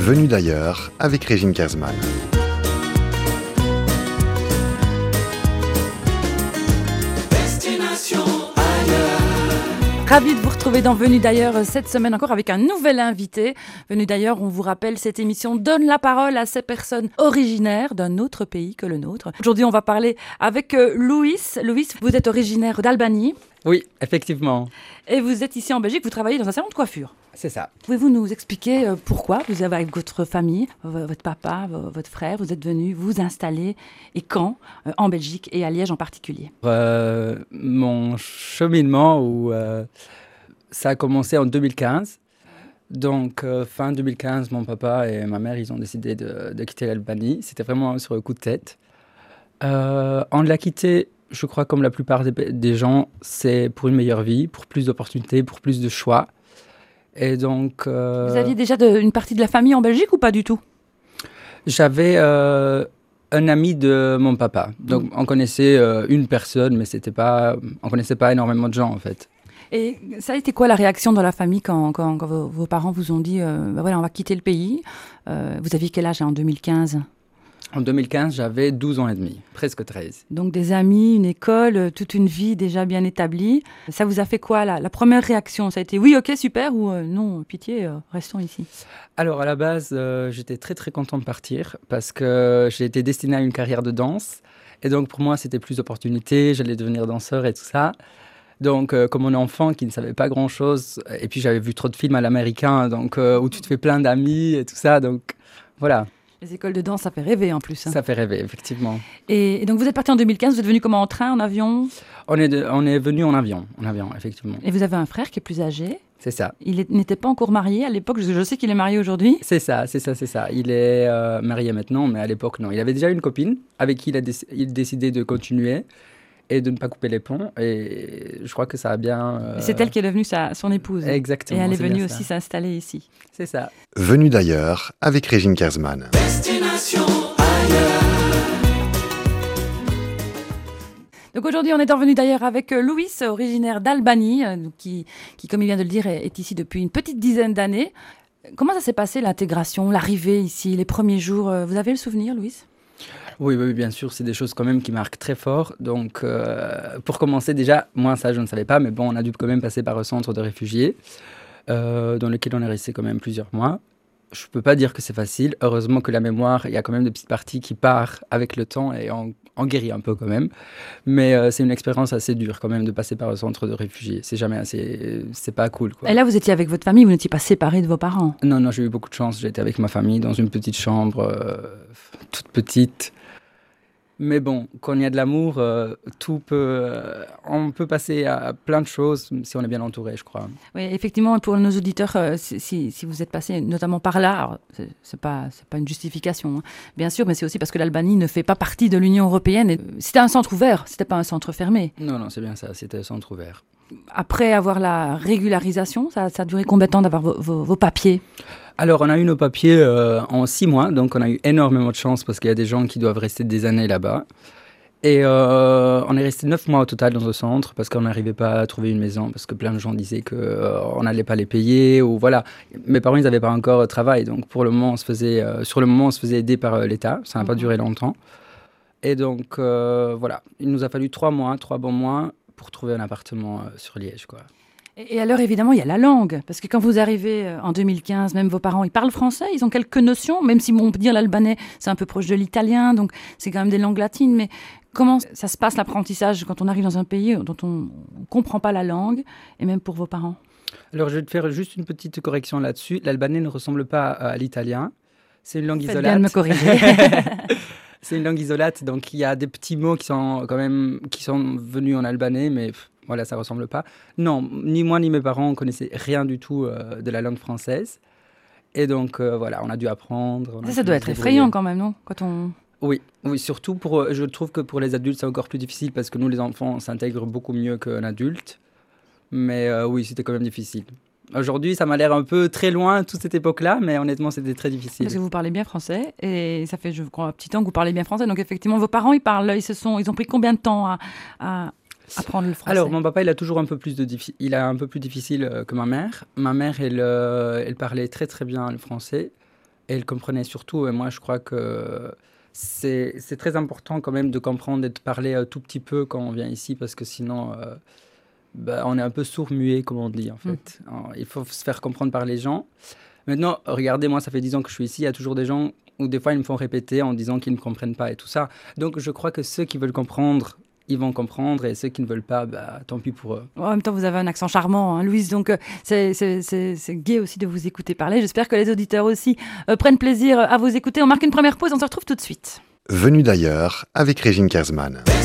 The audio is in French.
Venus d'ailleurs avec Régine Kersman. Ravi de vous retrouver dans Venus d'ailleurs cette semaine encore avec un nouvel invité. Venus d'ailleurs, on vous rappelle, cette émission donne la parole à ces personnes originaires d'un autre pays que le nôtre. Aujourd'hui, on va parler avec Louis. Louis, vous êtes originaire d'Albanie. Oui, effectivement. Et vous êtes ici en Belgique, vous travaillez dans un salon de coiffure. C'est ça. Pouvez-vous nous expliquer pourquoi vous avez avec votre famille, votre papa, votre frère, vous êtes venus vous installer et quand en Belgique et à Liège en particulier? Mon cheminement, ça a commencé en 2015. Donc, fin 2015, mon papa et ma mère, ils ont décidé de quitter l'Albanie. C'était vraiment sur le coup de tête. On l'a quitté, je crois, comme la plupart des gens, c'est pour une meilleure vie, pour plus d'opportunités, pour plus de choix. Et donc, vous aviez déjà une partie de la famille en Belgique ou pas du tout? J'avais un ami de mon papa. Donc, on connaissait une personne, mais on connaissait pas énormément de gens, en fait. Et ça a été quoi la réaction dans la famille quand vos parents vous ont dit voilà, on va quitter le pays? Vous aviez quel âge en 2015? En 2015, j'avais 12 ans et demi, presque 13. Donc des amis, une école, toute une vie déjà bien établie. Ça vous a fait quoi la première réaction? Ça a été oui, ok, super, ou non, pitié, restons ici? Alors à la base, j'étais très très content de partir parce que j'ai été destiné à une carrière de danse. Et donc pour moi, c'était plus d'opportunités, j'allais devenir danseur et tout ça. Donc comme un enfant qui ne savait pas grand-chose, et puis j'avais vu trop de films à l'américain, donc où tu te fais plein d'amis et tout ça, donc voilà. Les écoles de danse, ça fait rêver en plus. Ça fait rêver, effectivement. Et donc vous êtes parti en 2015, vous êtes venu comment, en train, en avion? On est venu en avion, effectivement. Et vous avez un frère qui est plus âgé? C'est ça. Il n'était pas encore marié à l'époque, je sais qu'il est marié aujourd'hui. C'est ça. Il est marié maintenant, mais à l'époque, non. Il avait déjà une copine avec qui il a décidé de continuer et de ne pas couper les ponts. Et je crois que ça a bien... C'est elle qui est devenue son épouse. Exactement. Et elle est venue aussi s'installer ici. C'est ça. Venus d'ailleurs avec Régine Kersman. Destination ailleurs. Donc aujourd'hui, on est revenu d'ailleurs avec Louis, originaire d'Albanie, qui, comme il vient de le dire, est ici depuis une petite dizaine d'années. Comment ça s'est passé, l'intégration, l'arrivée ici, les premiers jours? Vous avez le souvenir, Louis? Oui, bien sûr, c'est des choses quand même qui marquent très fort. Donc, pour commencer, déjà, moi, ça, je ne savais pas, mais bon, on a dû quand même passer par un centre de réfugiés, dans lequel on est resté quand même plusieurs mois. Je ne peux pas dire que c'est facile. Heureusement que la mémoire, il y a quand même des petites parties qui partent avec le temps et on guérit un peu quand même. Mais c'est une expérience assez dure quand même de passer par un centre de réfugiés. C'est pas cool, quoi. Et là, vous étiez avec votre famille, vous n'étiez pas séparés de vos parents? Non, j'ai eu beaucoup de chance. J'étais avec ma famille dans une petite chambre, toute petite. Mais bon, quand il y a de l'amour, on peut passer à plein de choses si on est bien entouré, je crois. Oui, effectivement, pour nos auditeurs, si vous êtes passé notamment par là, alors, c'est pas une justification, hein, bien sûr, mais c'est aussi parce que l'Albanie ne fait pas partie de l'Union européenne. Et c'était un centre ouvert, c'était pas un centre fermé. Non, c'est bien ça, c'était un centre ouvert. Après avoir la régularisation, ça a duré combien de temps d'avoir vos papiers? Alors, on a eu nos papiers en 6 mois, donc on a eu énormément de chance parce qu'il y a des gens qui doivent rester des années là-bas. Et on est resté 9 mois au total dans ce centre parce qu'on n'arrivait pas à trouver une maison, parce que plein de gens disaient qu'on n'allait pas les payer, ou voilà. Mes parents, ils n'avaient pas encore de travail, donc sur le moment, on se faisait aider par l'État. Ça n'a pas duré longtemps. Et donc, voilà, il nous a fallu 3 bons mois pour trouver un appartement sur Liège, quoi. Et alors, évidemment, il y a la langue. Parce que quand vous arrivez en 2015, même vos parents, ils parlent français, ils ont quelques notions, même si on peut dire l'albanais, c'est un peu proche de l'italien, donc c'est quand même des langues latines. Mais comment ça se passe, l'apprentissage, quand on arrive dans un pays dont on ne comprend pas la langue, et même pour vos parents? Alors, je vais te faire juste une petite correction là-dessus. L'albanais ne ressemble pas à l'italien. C'est une langue isolate. Faites bien de me corriger. C'est une langue isolate, donc il y a des petits mots qui sont venus en albanais, mais... Voilà, ça ressemble pas. Non, ni moi ni mes parents, on connaissait rien du tout de la langue française. Et donc, voilà, on a dû apprendre. Ça doit être effrayant quand même, non? Oui, surtout je trouve que pour les adultes, c'est encore plus difficile parce que nous, les enfants, on s'intègre beaucoup mieux qu'un adulte. Mais oui, c'était quand même difficile. Aujourd'hui, ça m'a l'air un peu très loin, toute cette époque-là, mais honnêtement, c'était très difficile. Parce que vous parlez bien français, et ça fait, je crois, un petit temps que vous parlez bien français. Donc, effectivement, vos parents, ils ont pris combien de temps à apprendre le français? Alors, mon papa, il a un peu plus difficile que ma mère. Ma mère, elle parlait très très bien le français. Et ils comprenaient surtout. Et moi, je crois que c'est très important quand même de comprendre et de parler un tout petit peu quand on vient ici, parce que sinon, on est un peu sourd-muet, comme on dit, en fait. Alors, il faut se faire comprendre par les gens. Maintenant, regardez, moi, ça fait 10 ans que je suis ici. Il y a toujours des gens où des fois, ils me font répéter en disant qu'ils ne comprennent pas et tout ça. Donc, je crois que ceux qui veulent comprendre, ils vont comprendre, et ceux qui ne veulent pas, tant pis pour eux. En même temps, vous avez un accent charmant, hein, Louise, donc c'est gai aussi de vous écouter parler. J'espère que les auditeurs aussi prennent plaisir à vous écouter. On marque une première pause, on se retrouve tout de suite. Venu d'ailleurs avec Régine Kersman.